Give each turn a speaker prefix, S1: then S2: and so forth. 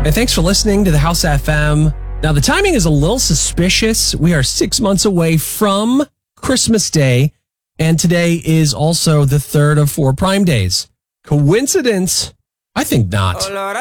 S1: And thanks for listening to the House FM. Now, the timing is a little suspicious. We are 6 months away from Christmas Day, and today is also the third of 4 Prime Days. Coincidence? I think not.